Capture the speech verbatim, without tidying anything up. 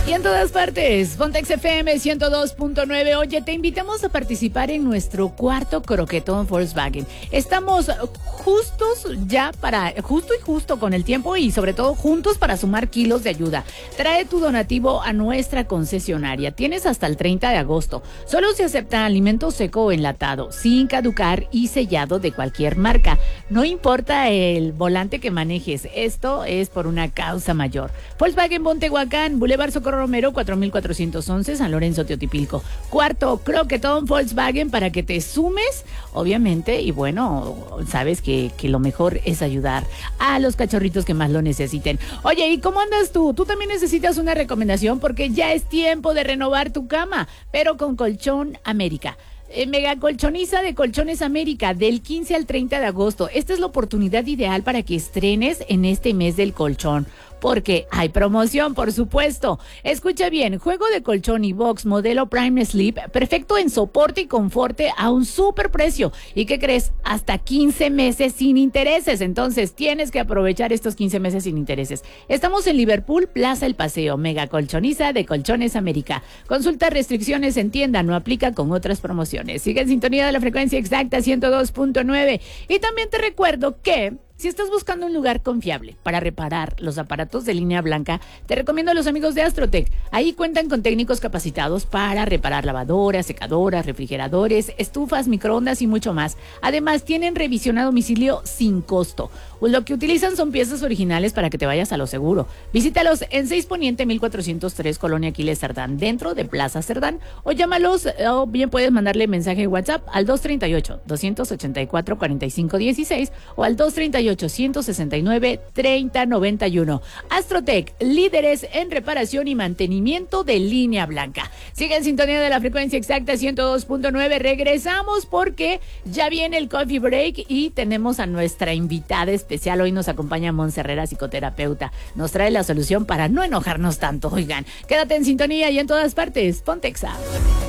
Y en todas partes, Pontex F M ciento dos punto nueve. Oye, te invitamos a participar en nuestro cuarto croquetón Volkswagen. Estamos justos ya para, justo y justo con el tiempo y sobre todo juntos para sumar kilos de ayuda. Trae tu donativo a nuestra concesionaria. Tienes hasta el treinta de agosto. Solo se acepta alimento seco o enlatado, sin caducar y sellado de cualquier marca. No importa el volante que manejes, esto es por una causa mayor. Volkswagen Bontehuacán, Boulevard Socorro Romero, cuatro mil cuatrocientos once, San Lorenzo, Teotipilco. Cuarto croquetón Volkswagen para que te sumes, obviamente, y bueno, sabes que, que lo mejor es ayudar a los cachorritos que más lo necesiten. Oye, ¿y cómo andas tú? Tú también necesitas una recomendación porque ya es tiempo de renovar tu cama, pero con Colchón América. Eh, Mega colchoniza de Colchones América del quince al treinta de agosto. Esta es la oportunidad ideal para que estrenes en este mes del colchón, porque hay promoción, por supuesto. Escucha bien, juego de colchón y box modelo Prime Sleep, perfecto en soporte y conforte a un super precio. ¿Y qué crees? Hasta quince meses sin intereses. Entonces tienes que aprovechar estos quince meses sin intereses. Estamos en Liverpool, Plaza El Paseo. Mega colchoniza de Colchones América. Consulta restricciones en tienda, no aplica con otras promociones. Sigue en sintonía de la frecuencia exacta ciento dos punto nueve. Y también te recuerdo que si estás buscando un lugar confiable para reparar los aparatos de línea blanca, te recomiendo a los amigos de Astrotech. Ahí cuentan con técnicos capacitados para reparar lavadoras, secadoras, refrigeradores, estufas, microondas y mucho más. Además, tienen revisión a domicilio sin costo. Lo que utilizan son piezas originales para que te vayas a lo seguro. Visítalos en seis Poniente mil cuatrocientos tres, Colonia Aquiles Cerdán, dentro de Plaza Cerdán, o llámalos, o bien puedes mandarle mensaje de WhatsApp al dos treinta y ocho, doscientos ochenta y cuatro, cuarenta y cinco dieciséis o al dos treinta y ocho, ciento sesenta y nueve, treinta noventa y uno. Astrotech, líderes en reparación y mantenimiento de línea blanca. Sigue en sintonía de la frecuencia exacta ciento dos punto nueve. Regresamos porque ya viene el coffee break y tenemos a nuestra invitada especial. Hoy nos acompaña Monse Herrera, psicoterapeuta. Nos trae la solución para no enojarnos tanto. Oigan, quédate en sintonía y en todas partes. Pontexa.